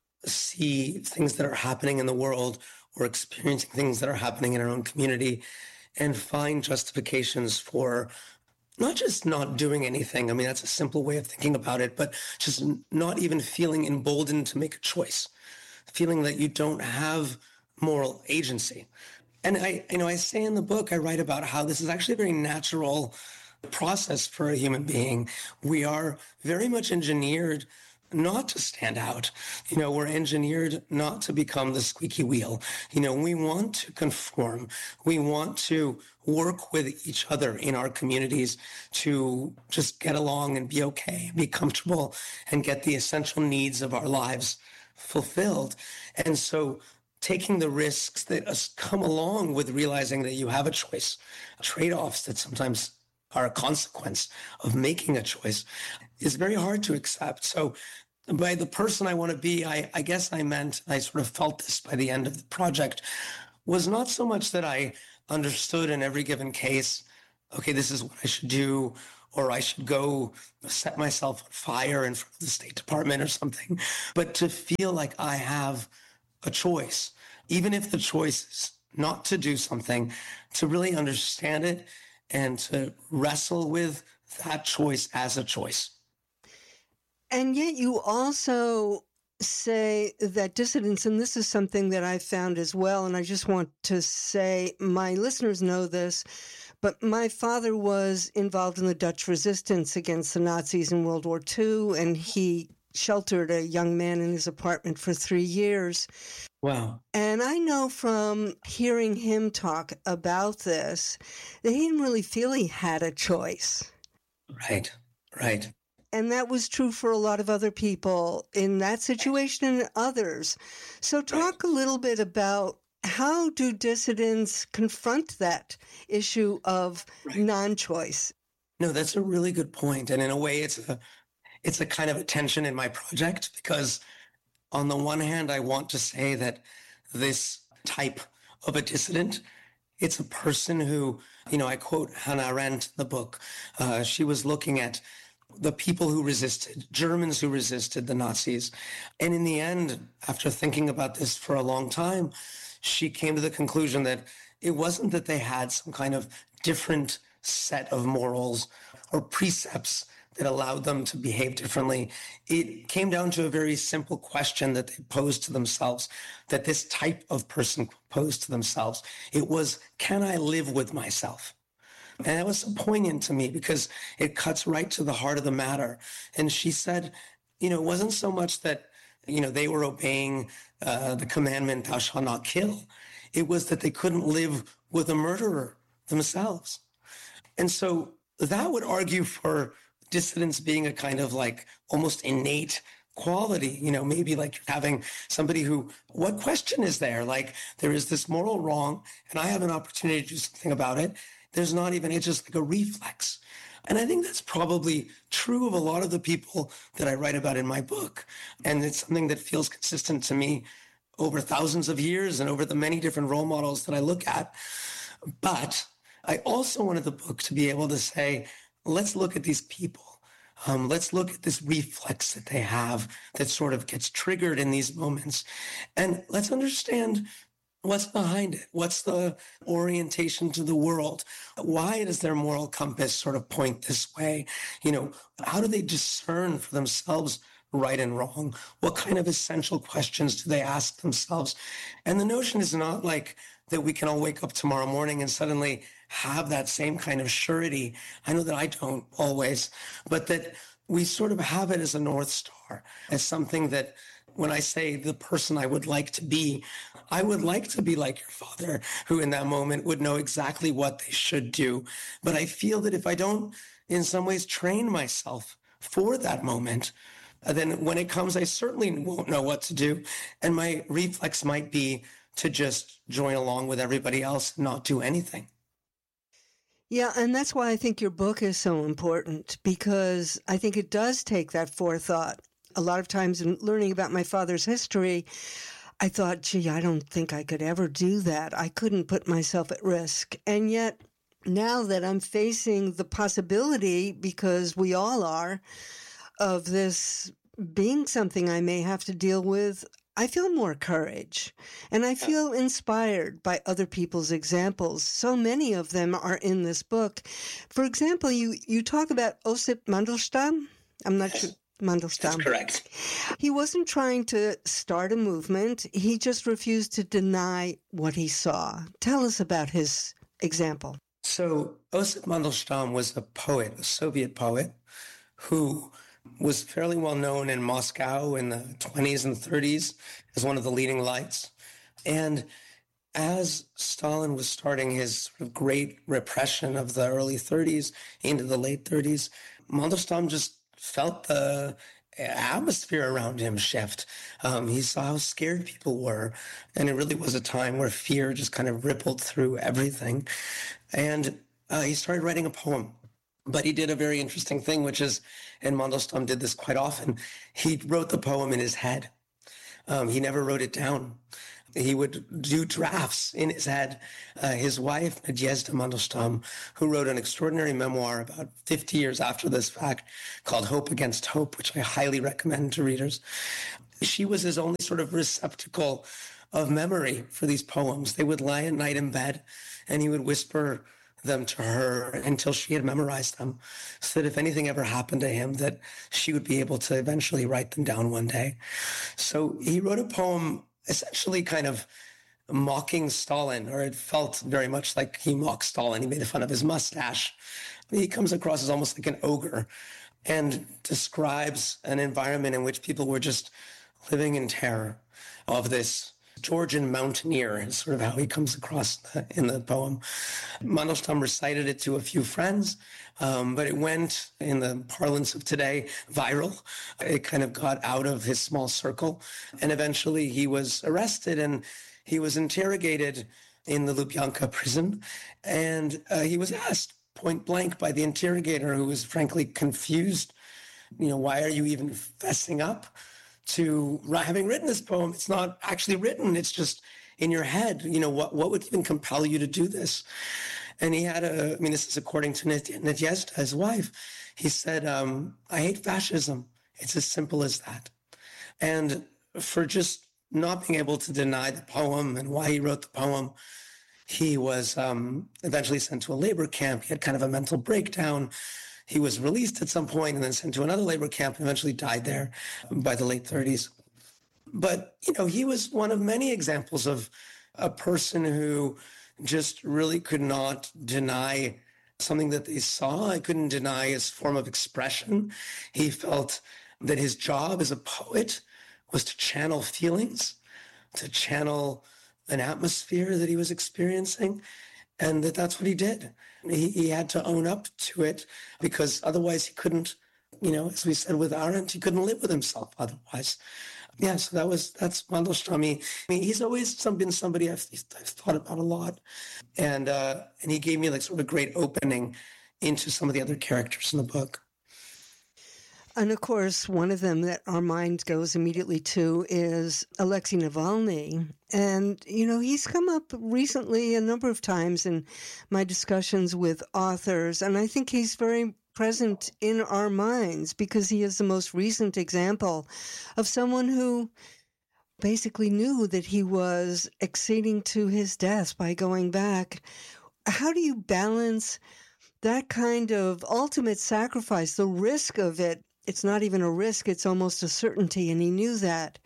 see things that are happening in the world or experiencing things that are happening in our own community and find justifications for not just not doing anything. I mean, that's a simple way of thinking about it, but just not even feeling emboldened to make a choice, feeling that you don't have moral agency. And I, you know, I say in the book, I write about how this is actually a very natural process for a human being. We are very much engineered not to stand out. You know, we're engineered not to become the squeaky wheel. You know, we want to conform. We want to work with each other in our communities to just get along and be okay, be comfortable, and get the essential needs of our lives fulfilled. And so taking the risks that come along with realizing that you have a choice, trade-offs that sometimes are a consequence of making a choice, is very hard to accept. So by the person I want to be, I, I guess I meant, I sort of felt this by the end of the project, was not so much that I understood in every given case, okay, this is what I should do, or I should go set myself on fire in front of the State Department or something, but to feel like I have a choice, even if the choice is not to do something, to really understand it and to wrestle with that choice as a choice. And yet you also say that dissidents, and this is something that I found as well, and I just want to say, my listeners know this, but my father was involved in the Dutch resistance against the Nazis in World War Two, and he sheltered a young man in his apartment for three years. Wow. And I know from hearing him talk about this that he didn't really feel he had a choice. Right, right. And that was true for a lot of other people in that situation and others. So talk a little bit about how do dissidents confront that issue of right. non-choice? No, that's a really good point. And in a way, it's a, it's a kind of a tension in my project, because on the one hand, I want to say that this type of a dissident, it's a person who, you know, I quote Hannah Arendt in the book. Uh, she was looking at the people who resisted, Germans who resisted the Nazis. And in the end, after thinking about this for a long time, she came to the conclusion that it wasn't that they had some kind of different set of morals or precepts that allowed them to behave differently. It came down to a very simple question that they posed to themselves, that this type of person posed to themselves. It was, can I live with myself? And that was so poignant to me because it cuts right to the heart of the matter. And she said, you know, it wasn't so much that, you know, they were obeying uh, the commandment, thou shalt not kill. It was that they couldn't live with a murderer themselves. And so that would argue for dissidence being a kind of like almost innate quality, you know, maybe like you're having somebody who, what question is there? Like there is this moral wrong and I have an opportunity to do something about it. There's not even, it's just like a reflex. And I think that's probably true of a lot of the people that I write about in my book. And it's something that feels consistent to me over thousands of years and over the many different role models that I look at. But I also wanted the book to be able to say, let's look at these people. Um, let's look at this reflex that they have that sort of gets triggered in these moments. And let's understand what's behind it. What's the orientation to the world? Why does their moral compass sort of point this way? You know, how do they discern for themselves right and wrong? What kind of essential questions do they ask themselves? And the notion is not like that we can all wake up tomorrow morning and suddenly have that same kind of surety. I know that I don't always, but that we sort of have it as a North Star, as something that when I say the person I would like to be, I would like to be like your father, who in that moment would know exactly what they should do. But I feel that if I don't, in some ways, train myself for that moment, then when it comes, I certainly won't know what to do. And my reflex might be to just join along with everybody else and not do anything. Yeah, and that's why I think your book is so important, because I think it does take that forethought. A lot of times in learning about my father's history, I thought, gee, I don't think I could ever do that. I couldn't put myself at risk. And yet, now that I'm facing the possibility, because we all are, of this being something I may have to deal with, I feel more courage, and I feel inspired by other people's examples. So many of them are in this book. For example, you, you talk about Osip Mandelstam. I'm not sure. Mandelstam. That's correct. He wasn't trying to start a movement. He just refused to deny what he saw. Tell us about his example. So Osip Mandelstam was a poet, a Soviet poet, who was fairly well known in Moscow in the twenties and thirties as one of the leading lights. And as Stalin was starting his sort of great repression of the early thirties into the late thirties, Mandelstam just felt the atmosphere around him shift. Um, he saw how scared people were. And it really was a time where fear just kind of rippled through everything. And uh, he started writing a poem. But he did a very interesting thing, which is, and Mandelstam did this quite often, he wrote the poem in his head. Um, he never wrote it down. He would do drafts in his head. Uh, his wife, Nadezhda Mandelstam, who wrote an extraordinary memoir about fifty years after this fact called Hope Against Hope, which I highly recommend to readers. She was his only sort of receptacle of memory for these poems. They would lie at night in bed, and he would whisper them to her until she had memorized them, so that if anything ever happened to him, that she would be able to eventually write them down one day. So he wrote a poem essentially kind of mocking Stalin, or it felt very much like he mocked Stalin. He made fun of his mustache. He comes across as almost like an ogre and describes an environment in which people were just living in terror of this Georgian mountaineer, is sort of how he comes across in the poem. Mandelstam recited it to a few friends, um, but it went, in the parlance of today, viral. It kind of got out of his small circle, and eventually he was arrested and he was interrogated in the Lubyanka prison, and uh, he was asked point blank by the interrogator, who was frankly confused, you know, why are you even fessing up to having written this poem? It's not actually written. It's just in your head. You know, what, what would even compel you to do this? And he had a, I mean, this is according to Nadezhda, his wife. He said, um, I hate fascism. It's as simple as that. And for just not being able to deny the poem and why he wrote the poem, he was um, eventually sent to a labor camp. He had kind of a mental breakdown. He was released at some point and then sent to another labor camp and eventually died there by the late thirties. But, you know, he was one of many examples of a person who just really could not deny something that they saw. I couldn't deny his form of expression. He felt that his job as a poet was to channel feelings, to channel an atmosphere that he was experiencing, and that that's what he did. He, he had to own up to it, because otherwise he couldn't, you know, as we said with Arendt, he couldn't live with himself otherwise. Yeah, so that was, that's Mandelstam. I mean, he's always some, been somebody I've, I've thought about a lot. And, uh, and he gave me like sort of a great opening into some of the other characters in the book. And of course, one of them that our mind goes immediately to is Alexei Navalny. And, you know, he's come up recently a number of times in my discussions with authors. And I think he's very present in our minds because he is the most recent example of someone who basically knew that he was acceding to his death by going back. How do you balance that kind of ultimate sacrifice, the risk of it? It's not even a risk, it's almost a certainty, and he knew that,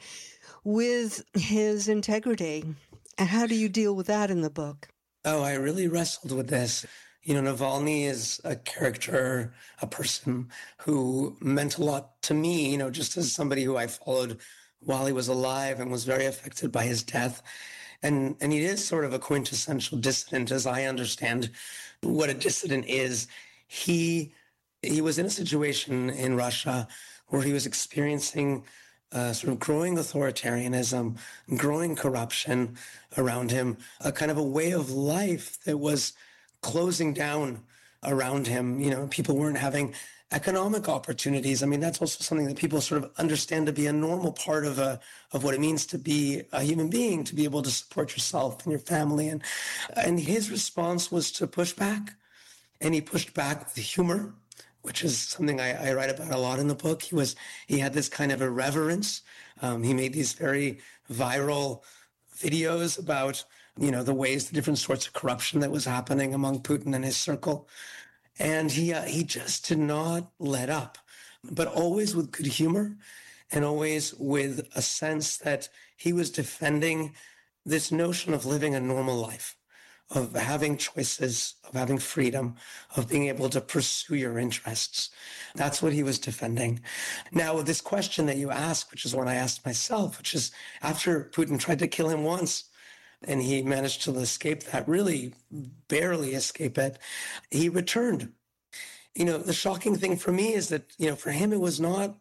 with his integrity. And how do you deal with that in the book? Oh, I really wrestled with this. You know, Navalny is a character, a person who meant a lot to me, you know, just as somebody who I followed while he was alive and was very affected by his death. And, and he is sort of a quintessential dissident, as I understand what a dissident is. He... He was in a situation in Russia where he was experiencing uh, sort of growing authoritarianism, growing corruption around him, a kind of a way of life that was closing down around him. You know, people weren't having economic opportunities. I mean, that's also something that people sort of understand to be a normal part of a of what it means to be a human being, to be able to support yourself and your family. And and his response was to push back, and he pushed back with humor, which is something I, I write about a lot in the book. He was, he had this kind of irreverence. Um, he made these very viral videos about, you know, the ways, the different sorts of corruption that was happening among Putin and his circle. And he, uh, he just did not let up, but always with good humor and always with a sense that he was defending this notion of living a normal life, of having choices, of having freedom, of being able to pursue your interests. That's what he was defending. Now, this question that you ask, which is one I asked myself, which is after Putin tried to kill him once, and he managed to escape that, really barely escape it, he returned. You know, the shocking thing for me is that, you know, for him, it was not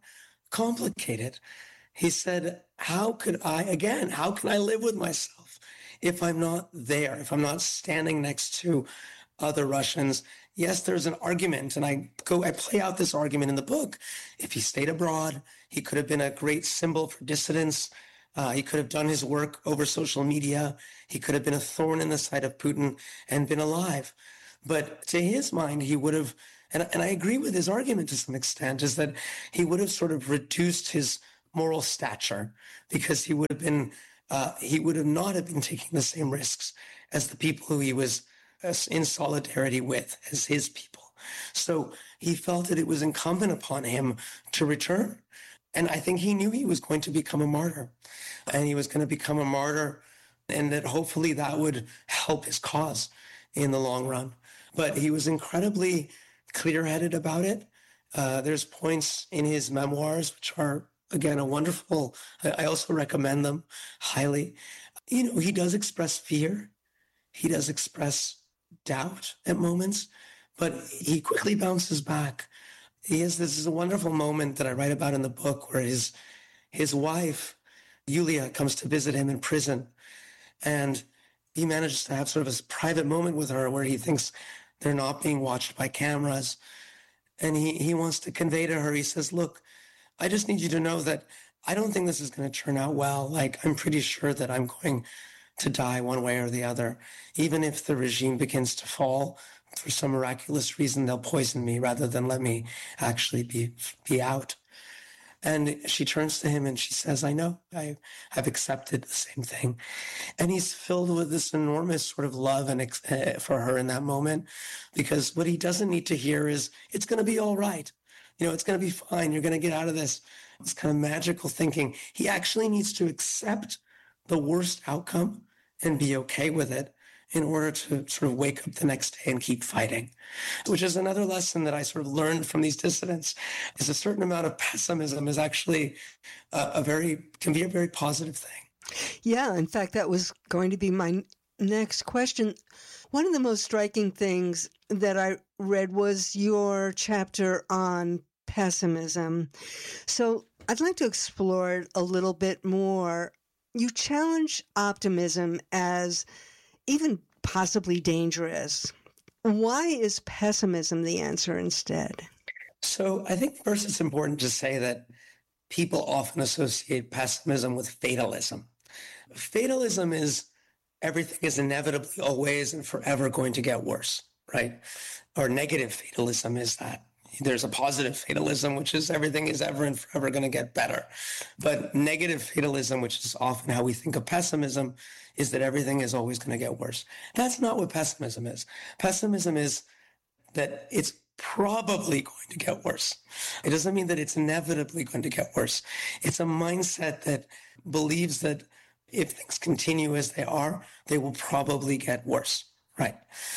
complicated. He said, how could I, again, how can I live with myself if I'm not there, if I'm not standing next to other Russians? Yes, there's an argument, and I go, I play out this argument in the book. If he stayed abroad, he could have been a great symbol for dissidents. Uh, he could have done his work over social media. He could have been a thorn in the side of Putin and been alive. But to his mind, he would have, and, and I agree with his argument to some extent, is that he would have sort of reduced his moral stature because he would have been, uh, he would have not have been taking the same risks as the people who he was in solidarity with, as his people. So he felt that it was incumbent upon him to return. And I think he knew he was going to become a martyr, and he was going to become a martyr, and that hopefully that would help his cause in the long run. But he was incredibly clear-headed about it. Uh, there's points in his memoirs, which are, again, a wonderful, I also recommend them highly. You know, he does express fear. He does express doubt at moments, but he quickly bounces back. He has this is a wonderful moment that I write about in the book where his his wife, Yulia, comes to visit him in prison, and he manages to have sort of a private moment with her where he thinks they're not being watched by cameras. And he, he wants to convey to her, he says, look, I just need you to know that I don't think this is going to turn out well. Like, I'm pretty sure that I'm going to die one way or the other. Even if the regime begins to fall, for some miraculous reason, they'll poison me rather than let me actually be be out. And she turns to him and she says, I know, I have accepted the same thing. And he's filled with this enormous sort of love and uh, for her in that moment, because what he doesn't need to hear is, it's going to be all right. You know, it's going to be fine. You're going to get out of this. It's kind of magical thinking. He actually needs to accept the worst outcome and be okay with it in order to sort of wake up the next day and keep fighting, which is another lesson that I sort of learned from these dissidents, is a certain amount of pessimism is actually a, a very, can be a very positive thing. Yeah, in fact, that was going to be my next question. One of the most striking things that I read was your chapter on pessimism. So I'd like to explore it a little bit more. You challenge optimism as even possibly dangerous. Why is pessimism the answer instead? So I think first it's important to say that people often associate pessimism with fatalism. Fatalism is everything is inevitably always and forever going to get worse, right? Or negative fatalism is that. There's a positive fatalism, which is everything is ever and forever going to get better. But negative fatalism, which is often how we think of pessimism, is that everything is always going to get worse. That's not what pessimism is. Pessimism is that it's probably going to get worse. It doesn't mean that it's inevitably going to get worse. It's a mindset that believes that if things continue as they are, they will probably get worse, right?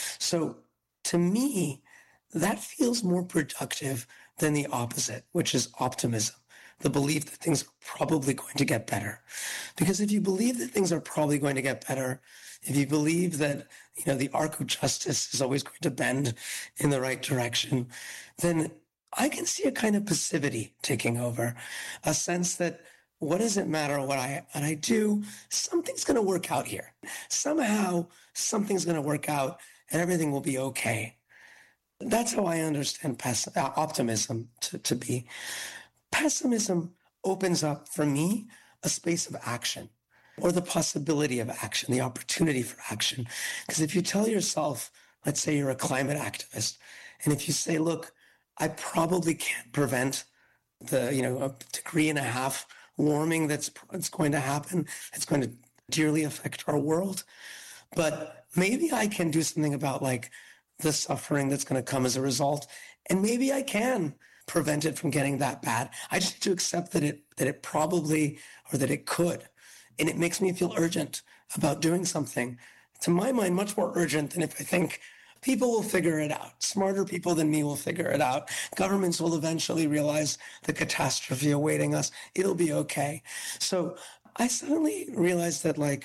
So to me, that feels more productive than the opposite, which is optimism, the belief that things are probably going to get better. Because if you believe that things are probably going to get better, if you believe that, you know, the arc of justice is always going to bend in the right direction, then I can see a kind of passivity taking over, a sense that what does it matter what I what I do? Something's going to work out here. Somehow something's going to work out and everything will be okay. That's how I understand pass- uh, optimism to, to be. Pessimism opens up, for me, a space of action, or the possibility of action, the opportunity for action. Because if you tell yourself, let's say you're a climate activist, and if you say, look, I probably can't prevent the, you know, a degree and a half warming that's, that's going to happen, it's going to dearly affect our world, but maybe I can do something about, like, the suffering that's going to come as a result. And maybe I can prevent it from getting that bad. I just need to accept that it, that it probably, or that it could. And it makes me feel urgent about doing something, to my mind, much more urgent than if I think people will figure it out. Smarter people than me will figure it out. Governments will eventually realize the catastrophe awaiting us. It'll be okay. So I suddenly realized that, like,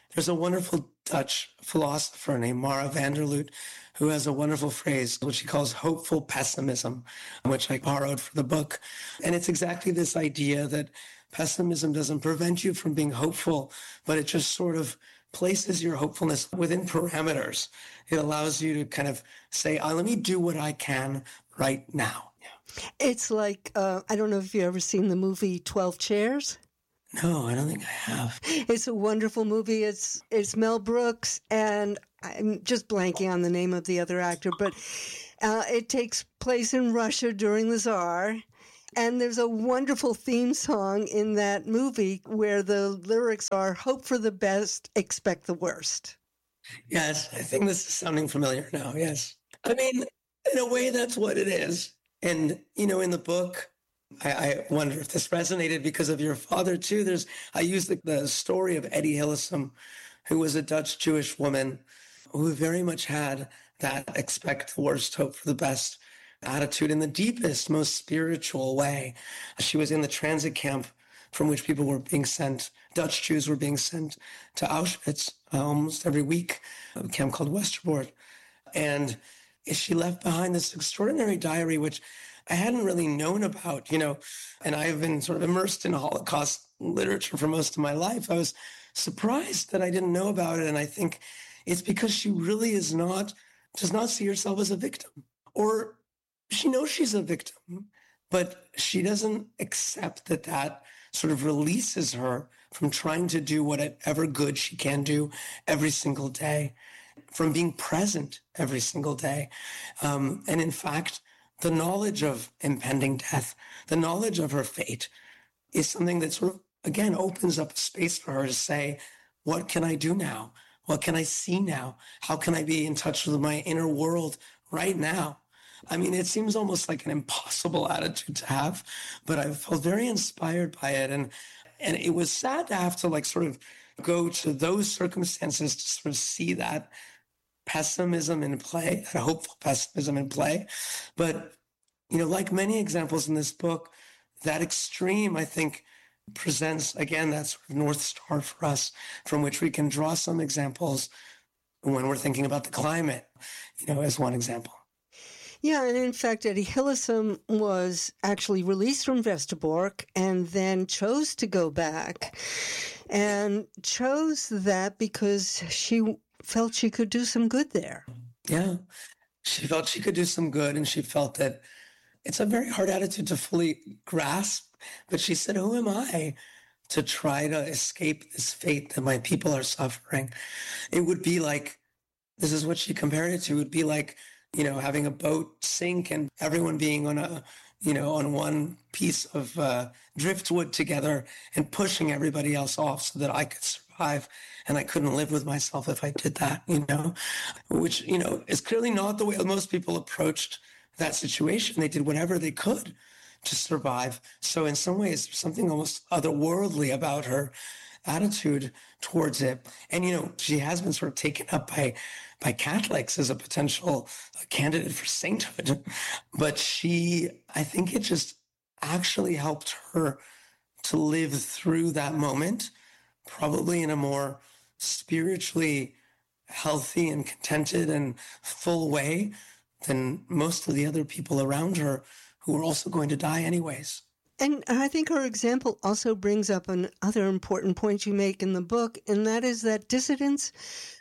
There's a wonderful Dutch philosopher named Mara Vanderloot who has a wonderful phrase, which she calls hopeful pessimism, which I borrowed for the book. And it's exactly this idea that pessimism doesn't prevent you from being hopeful, but it just sort of places your hopefulness within parameters. It allows you to kind of say, oh, let me do what I can right now. It's like, uh, I don't know if you've ever seen the movie twelve Chairs. No, I don't think I have. It's a wonderful movie. It's it's Mel Brooks, and I'm just blanking on the name of the other actor, but uh, it takes place in Russia during the Tsar. And there's a wonderful theme song in that movie where the lyrics are, hope for the best, expect the worst. Yes, I think this is sounding familiar now, yes. I mean, in a way, that's what it is. And, you know, in the book, I, I wonder if this resonated because of your father, too. There's, I use the, the story of Etty Hillesum, who was a Dutch Jewish woman who very much had that expect the worst, hope for the best attitude in the deepest, most spiritual way. She was in the transit camp from which people were being sent, Dutch Jews were being sent to Auschwitz uh, almost every week, a camp called Westerbork. And she left behind this extraordinary diary, which I hadn't really known about, you know, and I've been sort of immersed in Holocaust literature for most of my life. I was surprised that I didn't know about it. And I think it's because she really is not, does not see herself as a victim, or she knows she's a victim, but she doesn't accept that that sort of releases her from trying to do whatever good she can do every single day, from being present every single day. Um, and in fact, the knowledge of impending death, the knowledge of her fate is something that sort of, again, opens up a space for her to say, what can I do now? What can I see now? How can I be in touch with my inner world right now? I mean, it seems almost like an impossible attitude to have, but I felt very inspired by it. And and it was sad to have to like sort of go to those circumstances to sort of see that pessimism in play, that hopeful pessimism in play. But, you know, like many examples in this book, that extreme, I think, presents, again, that sort of North Star for us from which we can draw some examples when we're thinking about the climate, you know, as one example. Yeah, and in fact, Etty Hillesum was actually released from Westerbork and then chose to go back, and chose that because she felt she could do some good there. Yeah, she felt she could do some good, and she felt that it's a very hard attitude to fully grasp, but she said, who am I to try to escape this fate that my people are suffering? It would be like, this is what she compared it to, it would be like, you know, having a boat sink and everyone being on a, you know, on one piece of uh, driftwood together and pushing everybody else off so that I could survive. And I couldn't live with myself if I did that, you know, which, you know, is clearly not the way most people approached that situation. They did whatever they could to survive. So in some ways, there's something almost otherworldly about her attitude towards it. And, you know, she has been sort of taken up by by Catholics as a potential candidate for sainthood. But she, I think it just actually helped her to live through that moment, probably in a more spiritually healthy and contented and full way than most of the other people around her who were also going to die anyways. And I think her example also brings up another important point you make in the book, and that is that dissidents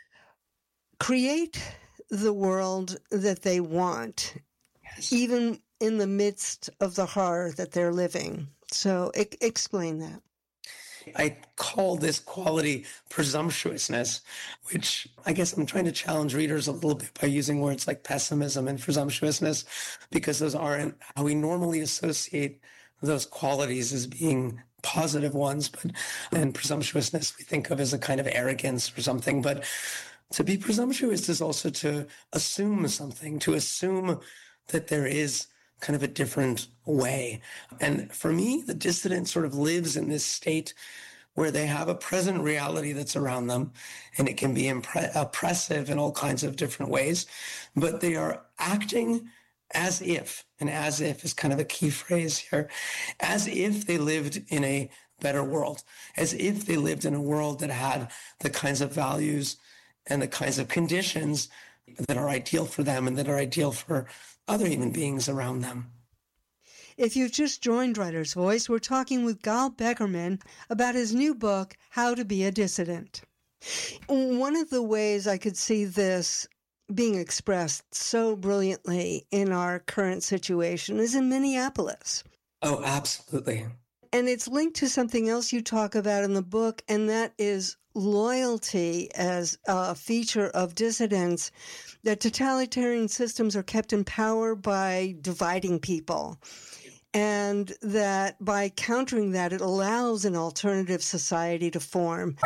create the world that they want, yes, even in the midst of the horror that they're living. So e- explain that. I call this quality presumptuousness, which I guess I'm trying to challenge readers a little bit by using words like pessimism and presumptuousness, because those aren't how we normally associate those qualities as being positive ones. But and presumptuousness we think of as a kind of arrogance or something. But to be presumptuous is also to assume something, to assume that there is kind of a different way. And for me, the dissident sort of lives in this state where they have a present reality that's around them, and it can be impre- oppressive in all kinds of different ways, but they are acting as if, and as if is kind of a key phrase here, as if they lived in a better world, as if they lived in a world that had the kinds of values and the kinds of conditions that are ideal for them and that are ideal for other human beings around them. If you've just joined Writer's Voice, we're talking with Gal Beckerman about his new book, How to Be a Dissident. One of the ways I could see this being expressed so brilliantly in our current situation is in Minneapolis. Oh, absolutely. And it's linked to something else you talk about in the book, and that is loyalty as a feature of dissidents, that totalitarian systems are kept in power by dividing people. And that by countering that, it allows an alternative society to form.